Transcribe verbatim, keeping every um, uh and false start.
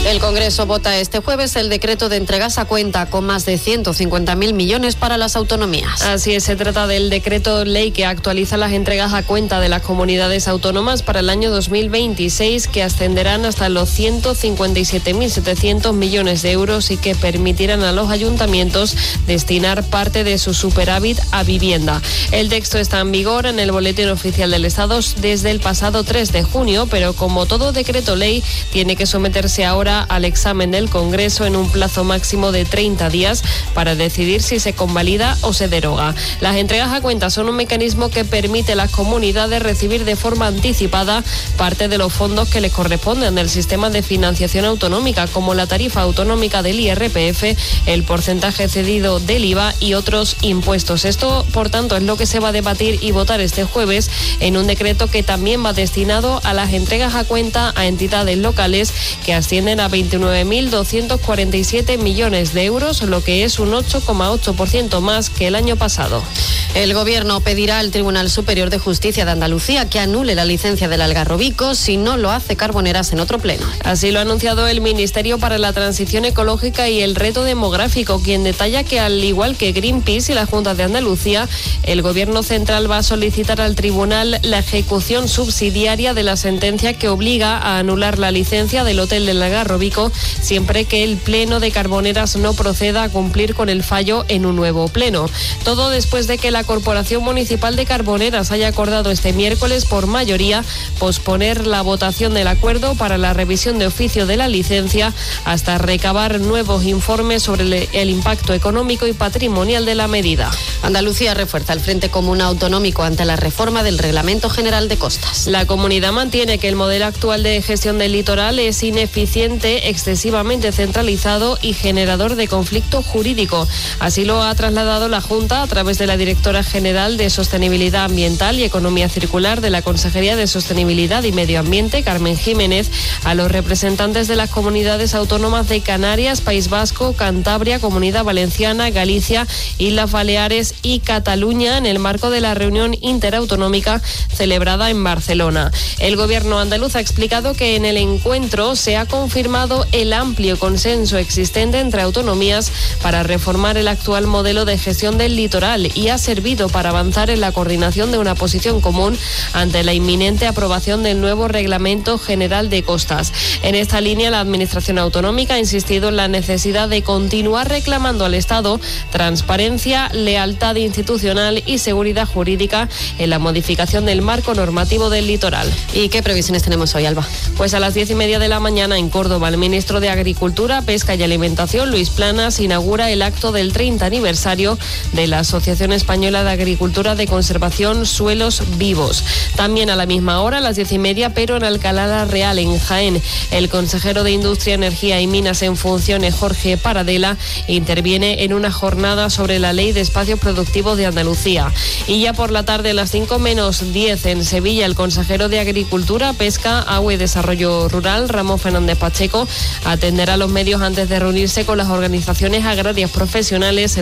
El Congreso vota este jueves el decreto de entregas a cuenta con más de ciento cincuenta mil millones para las autonomías. Así es, se trata del decreto ley que actualiza las entregas a cuenta de las comunidades autónomas para el año dos mil veintiséis, que ascenderán hasta los ciento cincuenta y siete mil setecientos millones de euros y que permitirán a los ayuntamientos destinar parte de su superávit a vivienda. El texto está en vigor en el Boletín Oficial del Estado desde el pasado tres de junio, pero como todo decreto ley tiene que someterse ahora al examen del Congreso en un plazo máximo de treinta días para decidir si se convalida o se deroga. Las entregas a cuenta son un mecanismo que permite a las comunidades recibir de forma anticipada parte de los fondos que les corresponden del sistema de financiación autonómica, como la tarifa autonómica del I R P F, el porcentaje cedido del I V A y otros impuestos. Esto, por tanto, es lo que se va a debatir y votar este jueves en un decreto que también va destinado a las entregas a cuenta a entidades locales que ascienden a veintinueve mil doscientos cuarenta y siete millones de euros, lo que es un ocho coma ocho por ciento más que el año pasado. El Gobierno pedirá al Tribunal Superior de Justicia de Andalucía que anule la licencia del Algarrobico si no lo hace Carboneras en otro pleno. Así lo ha anunciado el Ministerio para la Transición Ecológica y el Reto Demográfico, quien detalla que, al igual que Greenpeace y la Junta de Andalucía, el Gobierno central va a solicitar al Tribunal la ejecución subsidiaria de la sentencia que obliga a anular la licencia del Hotel del Algarrobico siempre que el Pleno de Carboneras no proceda a cumplir con el fallo en un nuevo pleno. Todo después de que la Corporación Municipal de Carboneras haya acordado este miércoles por mayoría posponer la votación del acuerdo para la revisión de oficio de la licencia hasta recabar nuevos informes sobre el, el impacto económico y patrimonial de la medida. Andalucía refuerza el Frente Común Autonómico ante la reforma del Reglamento General de Costas. La comunidad mantiene que el modelo actual de gestión del litoral es ineficiente, excesivamente centralizado y generador de conflicto jurídico. Así lo ha trasladado la Junta a través de la directora general de Sostenibilidad Ambiental y Economía Circular de la Consejería de Sostenibilidad y Medio Ambiente, Carmen Jiménez, a los representantes de las comunidades autónomas de Canarias, País Vasco, Cantabria, Comunidad Valenciana, Galicia, Islas Baleares y Cataluña en el marco de la reunión interautonómica celebrada en Barcelona. El Gobierno andaluz ha explicado que en el encuentro se ha confirmado el amplio consenso existente entre autonomías para reformar el actual modelo de gestión del litoral y ha servido para avanzar en la coordinación de una posición común ante la inminente aprobación del nuevo Reglamento General de Costas. En esta línea, la Administración Autonómica ha insistido en la necesidad de continuar reclamando al Estado transparencia, lealtad institucional y seguridad jurídica en la modificación del marco normativo del litoral. ¿Y qué previsiones tenemos hoy, Alba? Pues a las diez y media de la mañana en Córdoba, el ministro de Agricultura, Pesca y Alimentación, Luis Planas, inaugura el acto del treinta aniversario de la Asociación Española de Agricultura de Conservación Suelos Vivos. También a la misma hora, a las diez y media, pero en Alcalá la Real, en Jaén, el consejero de Industria, Energía y Minas en funciones, Jorge Paradela, interviene en una jornada sobre la Ley de Espacios Productivos de Andalucía. Y ya por la tarde, a las cinco menos diez, en Sevilla, el consejero de Agricultura, Pesca, Agua y Desarrollo Rural, Ramón Fernández Pacheco, atenderá a los medios antes de reunirse con las organizaciones agrarias profesionales